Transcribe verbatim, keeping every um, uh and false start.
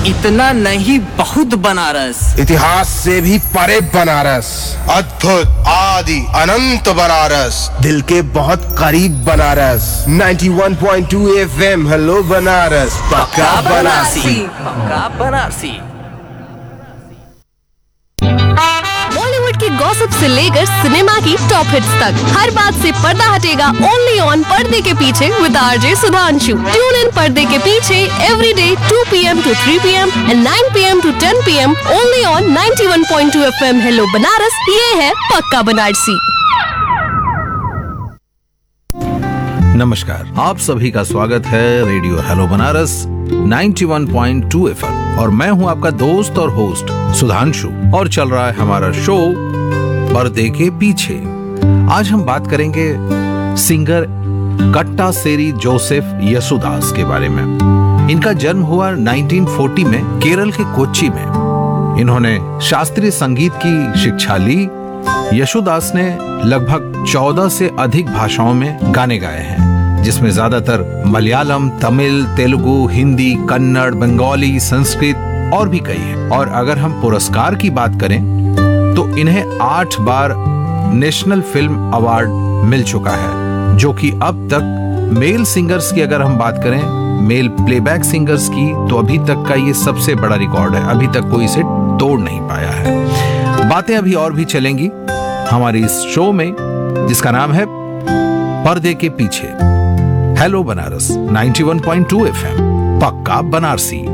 इतना नहीं बहुत बनारस, इतिहास से भी परे बनारस, अद्भुत आदि अनंत बनारस, दिल के बहुत करीब बनारस। इक्यानवे पॉइंट दो एफएम हेलो बनारस, पक्का बनारसी। पक्का बनारसी। बॉलीवुड की गॉसिप से लेकर सिनेमा की टॉप हिट्स तक हर बात से पर्दा हटेगा ओनली ऑन पर्दे के पीछे with RJ Sudhanshu. Tune in पर्दे के पीछे every day to P M to three P M and nine P M to ten P am only on इक्यानवे पॉइंट दो एफएम हेलो बनारस। ये है पक्का बनारसी। नमस्कार, आप सभी का स्वागत है रेडियो हेलो बनारस इक्यानवे पॉइंट दो एफएम और मैं हूं आपका दोस्त और होस्ट सुधांशु और चल रहा है हमारा शो पर्दे के पीछे। आज हम बात करेंगे सिंगर कट्टा सेरी जोसेफ यसुदास के बारे में। इनका जन्म हुआ उन्नीस सौ चालीस में केरल के कोच्चि में। इन्होंने शास्त्रीय संगीत की शिक्षा ली। यसुदास ने लगभग चौदह से अधिक भाषाओं में गाने गाए हैं, जिसमें ज्यादातर मलयालम, तमिल, तेलुगु, हिंदी, कन्नड़, बंगाली, संस्कृत और भी कई हैं। और अगर हम पुरस्कार की बात करें तो इन्हें आठ बार नेशनल फिल्म अवार्ड मिल चुका है, जो कि अब तक मेल सिंगर्स की अगर हम बात करें, मेल प्लेबैक सिंगर्स की, तो अभी तक का ये सबसे बड़ा रिकॉर्ड है। अभी तक कोई इसे तोड़ नहीं पाया है। बातें अभी और भी चलेंगी हमारी इस शो में, जिसका नाम है पर्दे के पीछे। हेलो बनारस इक्यानवे पॉइंट दो एफएम, पक्का बनारसी।